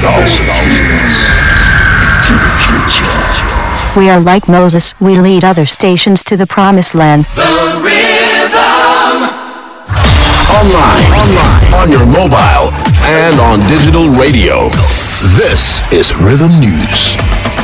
to the future. We are like Moses, we lead other stations to the promised land. The Rhythm! Online, on your mobile, and on digital radio. This is Rhythm News.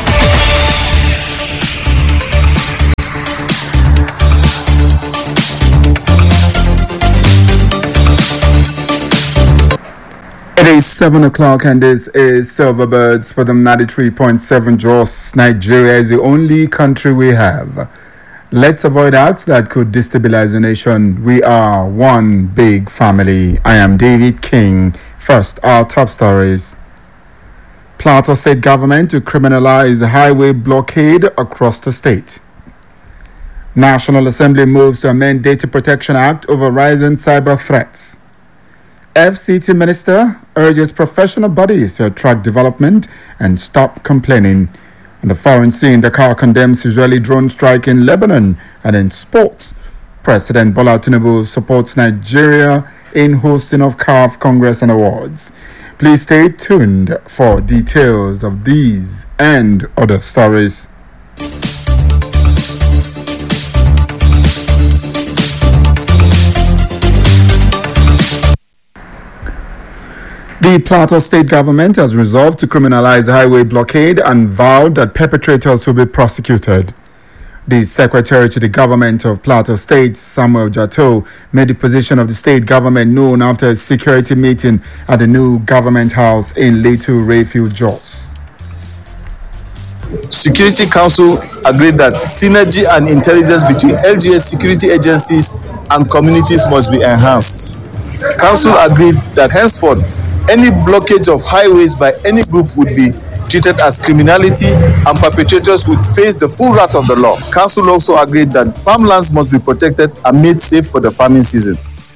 It is 7 o'clock and this is Silverbirds for the 93.7 Jos. Nigeria is the only country we have. Let's avoid acts that could destabilize the nation. We are one big family. I am David King. First, our top stories. Plateau State government to criminalize highway blockade across the state. National Assembly moves to amend Data Protection Act over rising cyber threats. FCT Minister urges professional bodies to attract development and stop complaining. On the foreign scene, Dakar condemns Israeli drone strike in Lebanon. And in sports, President Bola Tinubu supports Nigeria in hosting of CAF Congress and Awards. Please stay tuned for details of these and other stories. The Plateau State government has resolved to criminalize the highway blockade and vowed that perpetrators will be prosecuted. The secretary to the government of Plateau State, Samuel Jato, made the position of the state government known after a security meeting at the new government house in Little Rayfield, Jos. Security Council agreed that synergy and intelligence between LGS security agencies and communities must be enhanced. Council agreed that henceforth, any blockage of highways by any group would be treated as criminality and perpetrators would face the full wrath of the law. Council also agreed that farmlands must be protected and made safe for the farming season.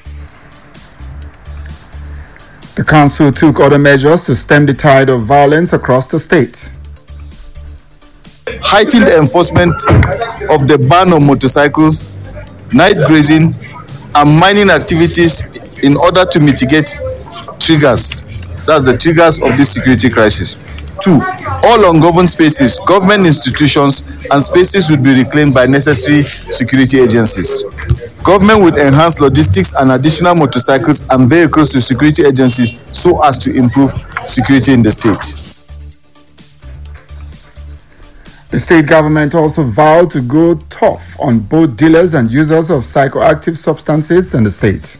The council took other measures to stem the tide of violence across the state. Heightened enforcement of the ban on motorcycles, night grazing, and mining activities in order to mitigate triggers. That's the triggers of this security crisis. 2. All ungoverned spaces, government institutions, and spaces would be reclaimed by necessary security agencies. Government would enhance logistics and additional motorcycles and vehicles to security agencies so as to improve security in the state. The state government also vowed to go tough on both dealers and users of psychoactive substances in the state.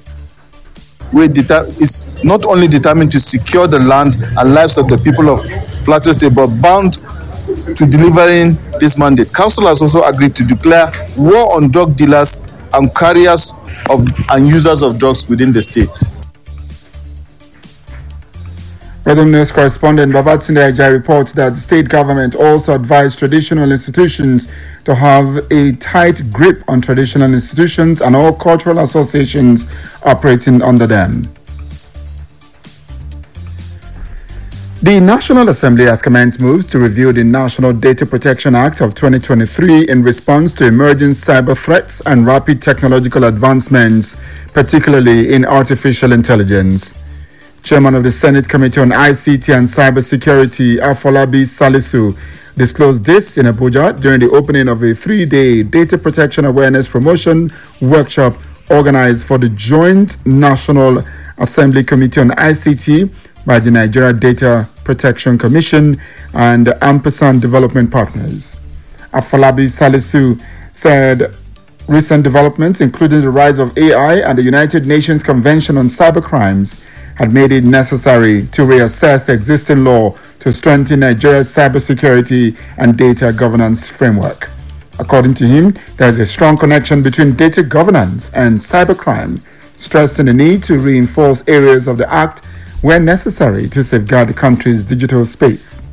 Is not only determined to secure the land and lives of the people of Plateau State, but bound to delivering this mandate. Council has also agreed to declare war on drug dealers and carriers of and users of drugs within the state. Rhythm News correspondent Babatunde Ajayi reports that the state government also advised traditional institutions to have a tight grip on traditional institutions and all cultural associations operating under them. The National Assembly has commenced moves to review the National Data Protection Act of 2023 in response to emerging cyber threats and rapid technological advancements, particularly in artificial intelligence. Chairman of the Senate Committee on ICT and Cybersecurity, Afolabi Salisu, disclosed this in Abuja during the opening of a 3-day Data Protection Awareness Promotion workshop organized for the Joint National Assembly Committee on ICT by the Nigeria Data Protection Commission and Ampersand Development Partners. Afolabi Salisu said recent developments, including the rise of AI and the United Nations Convention on Cybercrimes, had made it necessary to reassess the existing law to strengthen Nigeria's cybersecurity and data governance framework. According to him, there is a strong connection between data governance and cybercrime, stressing the need to reinforce areas of the Act where necessary to safeguard the country's digital space.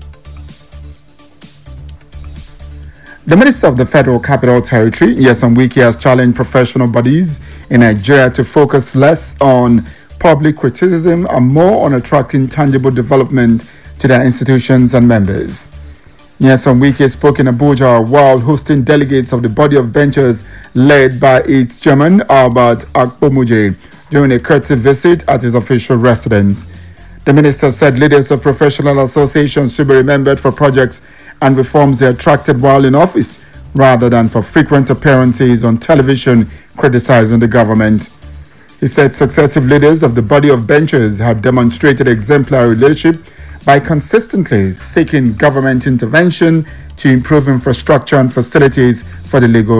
The Minister of the Federal Capital Territory, Nyesom Wike, has challenged professional bodies in Nigeria to focus less on public criticism and more on attracting tangible development to their institutions and members. Nyesom Wike spoke in Abuja while hosting delegates of the body of benchers led by its chairman, Albert Akpomuje, during a courtesy visit at his official residence. The minister said leaders of professional associations should be remembered for projects and reforms they attracted while in office, rather than for frequent appearances on television criticizing the government. He said successive leaders of the body of benchers had demonstrated exemplary leadership by consistently seeking government intervention to improve infrastructure and facilities for the legal